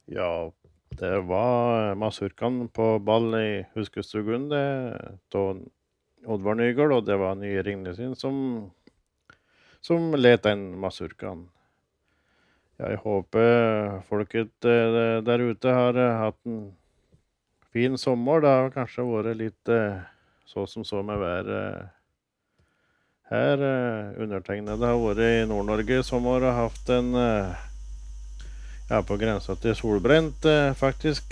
Ja, det var mazurkan på ball i Huskestugun, det, da Oddvar Nygaard, og det var nye Ringnesin som let den mazurkan. Jeg håper folket der ute har hatt en fin sommer. Det har kanskje vært litt så med været her. Undertegnede har vært i Nord-Norge i sommer og hatt en ja, på grensa til solbrent, faktisk.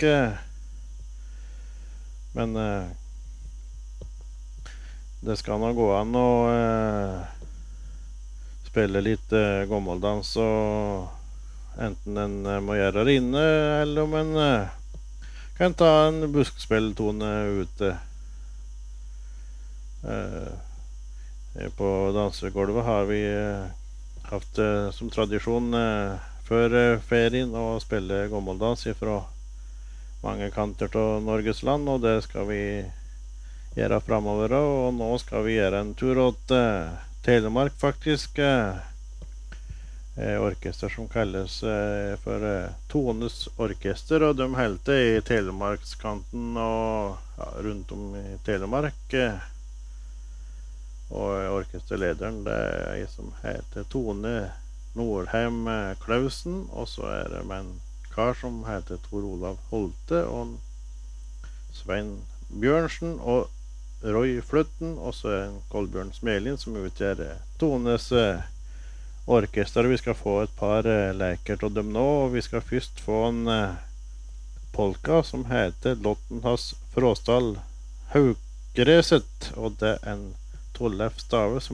Men det skal nå gå an å spille litt gammeldans, og enten en må gjøre det inne, eller om en kan ta en buskspilltone ute. På dansegulvet har vi hatt som tradisjon før ferien å spille gammeldans fra mange kanter til Norges land, og det skal vi gjøre fremover. Og nå skal vi gjøre en tur til Telemark, faktisk. Orkester som kalles for Tones Orkester, og de helte i Telemarkskanten og ja, rundt om i Telemark. Og orkesterlederen, det er en som heter Tone Nordheim Klausen, og så er det med en kar som heter Tor Olav Holte, og Svein Bjørnsen og Roy Flutten, og så er det Kolbjørn Smelin som utgjør Tones orkester. Vi skal få et par leker til dem nå, og vi skal først få en polka som heter Lotten has Fråstall Haukereset, og det er en Tollef Stave som